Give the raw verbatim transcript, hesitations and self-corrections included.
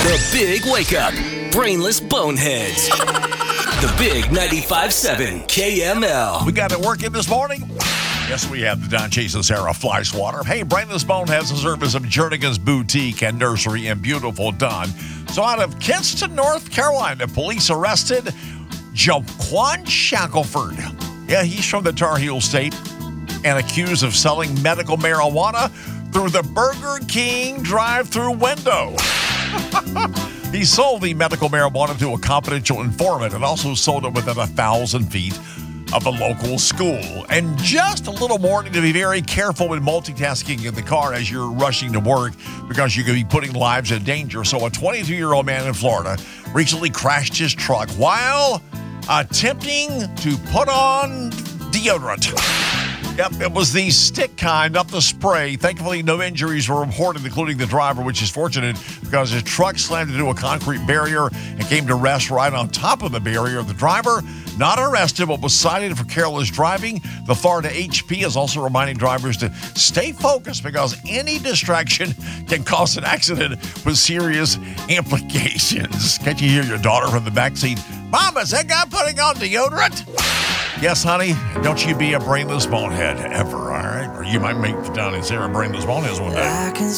The Big Wake Up. Brainless Boneheads. The Big ninety-five point seven K M L. We got it working this morning. Yes, we have the Don Chase and Sarah Fly Swatter. Hey, Brainless Boneheads, the service of Jernigan's Boutique and Nursery in beautiful Don. So out of Kinston, North Carolina, police arrested Jaquan Shackelford. Yeah, he's from the Tar Heel State and accused of selling medical marijuana through the Burger King drive-through window. He sold the medical marijuana to a confidential informant and also sold it within a thousand feet of a local school. And just a little warning to be very careful with multitasking in the car as you're rushing to work because you could be putting lives in danger. So a twenty-two-year-old man in Florida recently crashed his truck while attempting to put on deodorant. Yep, it was the stick kind, not the spray. Thankfully, no injuries were reported, including the driver, which is fortunate because his truck slammed into a concrete barrier and came to rest right on top of the barrier. The driver, not arrested, but was cited for careless driving. The Florida H P is also reminding drivers to stay focused because any distraction can cause an accident with serious implications. Can't you hear your daughter from the backseat? Mom, is that guy putting on deodorant? Yes, honey, don't you be a brainless bonehead ever, all right? Or you might make Don and Sarah brainless boneheads one day.